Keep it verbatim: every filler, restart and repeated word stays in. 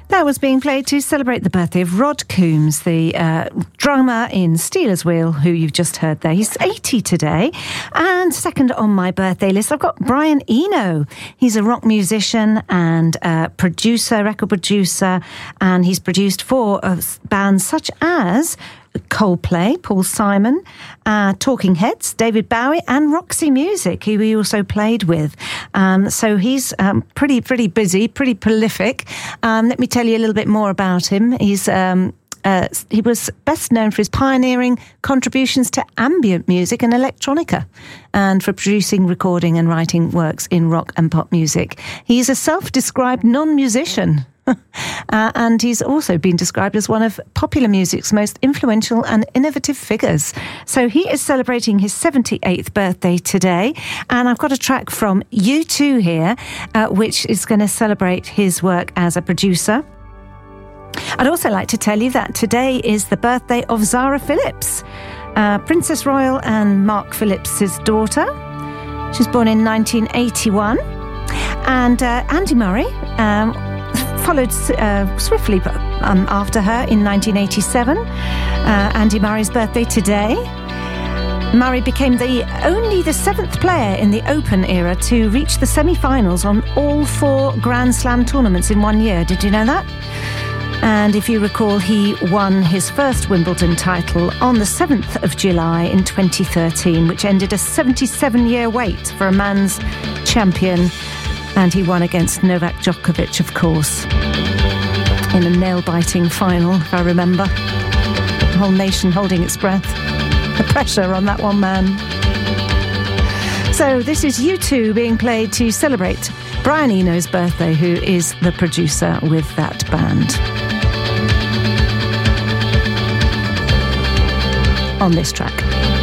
That was being played to celebrate the birthday of Rod Coombs, the uh, drummer in Stealers Wheel, who you've just heard there. He's eighty today. And second on my birthday list, I've got Brian Eno. He's a rock musician and uh, producer, record producer, and he's produced for uh, bands such as Coldplay, Paul Simon, uh, Talking Heads, David Bowie, and Roxy Music, who he also played with. Um, so he's um, pretty, pretty busy, pretty prolific. Um, let me tell you a little bit more about him. He's um, uh, he was best known for his pioneering contributions to ambient music and electronica, and for producing, recording, and writing works in rock and pop music. He's a self-described non-musician. Uh, and he's also been described as one of popular music's most influential and innovative figures. So he is celebrating his seventy-eighth birthday today, and I've got a track from U two here, uh, which is going to celebrate his work as a producer. I'd also like to tell you that today is the birthday of Zara Phillips, uh, Princess Royal and Mark Phillips' daughter. She was born in nineteen eighty-one, and uh, Andy Murray um, followed uh, swiftly um, after her in nineteen eighty-seven. Uh, Andy Murray's birthday today. Murray became the only the seventh player in the Open era to reach the semi-finals on all four Grand Slam tournaments in one year. Did you know that? And if you recall, he won his first Wimbledon title on the seventh of July in twenty thirteen, which ended a seventy-seven-year wait for a man's champion. And he won against Novak Djokovic, of course, in a nail-biting final, if I remember. The whole nation holding its breath. The pressure on that one man. So this is U two being played to celebrate Brian Eno's birthday, who is the producer with that band. On this track.